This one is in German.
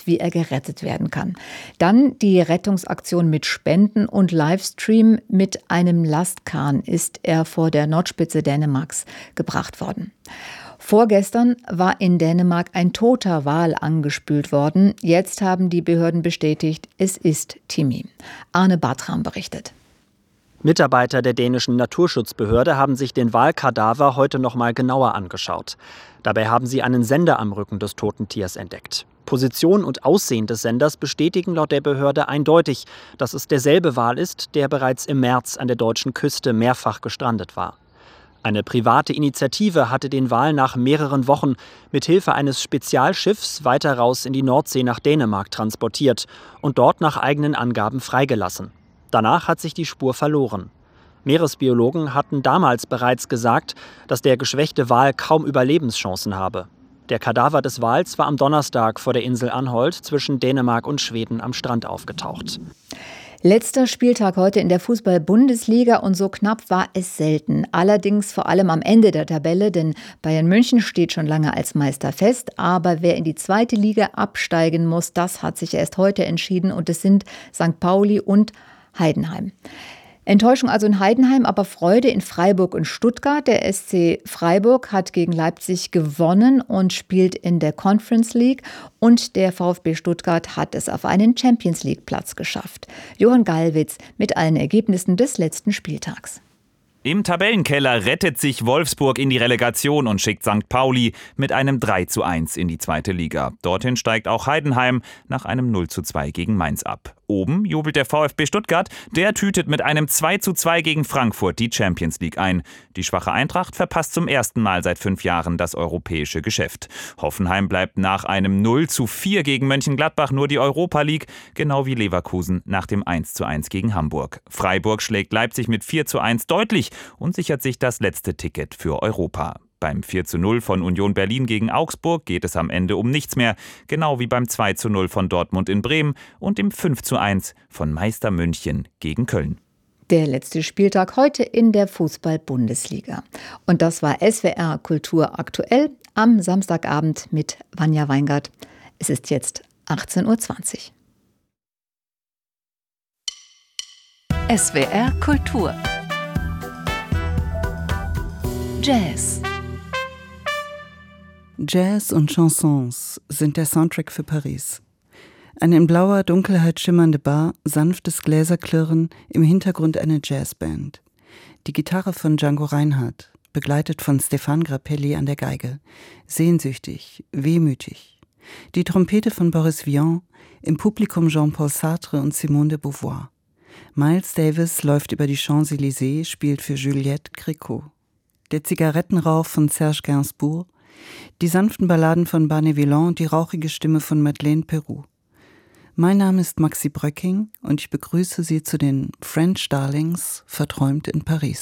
wie er gerettet werden kann. Dann die Rettungsaktion mit Spenden und Livestream. Mit einem Lastkahn ist er vor der Nordspitze Dänemarks gebracht worden. Vorgestern war in Dänemark ein toter Wal angespült worden. Jetzt haben die Behörden bestätigt, es ist Timi. Arne Bartram berichtet. Mitarbeiter der dänischen Naturschutzbehörde haben sich den Walkadaver heute noch mal genauer angeschaut. Dabei haben sie einen Sender am Rücken des toten Tiers entdeckt. Position und Aussehen des Senders bestätigen laut der Behörde eindeutig, dass es derselbe Wal ist, der bereits im März an der deutschen Küste mehrfach gestrandet war. Eine private Initiative hatte den Wal nach mehreren Wochen mit Hilfe eines Spezialschiffs weiter raus in die Nordsee nach Dänemark transportiert und dort nach eigenen Angaben freigelassen. Danach hat sich die Spur verloren. Meeresbiologen hatten damals bereits gesagt, dass der geschwächte Wal kaum Überlebenschancen habe. Der Kadaver des Wals war am Donnerstag vor der Insel Anholt zwischen Dänemark und Schweden am Strand aufgetaucht. Letzter Spieltag heute in der Fußball-Bundesliga und so knapp war es selten. Allerdings vor allem am Ende der Tabelle, denn Bayern München steht schon lange als Meister fest. Aber wer in die zweite Liga absteigen muss, das hat sich erst heute entschieden und es sind St. Pauli und Heidenheim. Enttäuschung also in Heidenheim, aber Freude in Freiburg und Stuttgart. Der SC Freiburg hat gegen Leipzig gewonnen und spielt in der Conference League. Und der VfB Stuttgart hat es auf einen Champions League Platz geschafft. Johann Gallwitz mit allen Ergebnissen des letzten Spieltags. Im Tabellenkeller rettet sich Wolfsburg in die Relegation und schickt St. Pauli mit einem 3:1 in die zweite Liga. Dorthin steigt auch Heidenheim nach einem 0:2 gegen Mainz ab. Oben jubelt der VfB Stuttgart, der tütet mit einem 2:2 gegen Frankfurt die Champions League ein. Die schwache Eintracht verpasst zum ersten Mal seit 5 Jahren das europäische Geschäft. Hoffenheim bleibt nach einem 0:4 gegen Mönchengladbach nur die Europa League, genau wie Leverkusen nach dem 1:1 gegen Hamburg. Freiburg schlägt Leipzig mit 4:1 deutlich und sichert sich das letzte Ticket für Europa. Beim 4:0 von Union Berlin gegen Augsburg geht es am Ende um nichts mehr, genau wie beim 2:0 von Dortmund in Bremen und dem 5:1 von Meister München gegen Köln. Der letzte Spieltag heute in der Fußball-Bundesliga. Und das war SWR Kultur aktuell am Samstagabend mit Vanja Weingart. Es ist jetzt 18:20 Uhr. SWR Kultur Jazz. Jazz und Chansons sind der Soundtrack für Paris. Eine in blauer Dunkelheit schimmernde Bar, sanftes Gläserklirren, im Hintergrund eine Jazzband. Die Gitarre von Django Reinhardt, begleitet von Stéphane Grappelli an der Geige. Sehnsüchtig, wehmütig. Die Trompete von Boris Vian, im Publikum Jean-Paul Sartre und Simone de Beauvoir. Miles Davis läuft über die Champs-Élysées, spielt für Juliette Gréco. Der Zigarettenrauch von Serge Gainsbourg, die sanften Balladen von Barney Villon und die rauchige Stimme von Madeleine Peroux. Mein Name ist Maxi Bröcking und ich begrüße Sie zu den French Darlings, verträumt in Paris.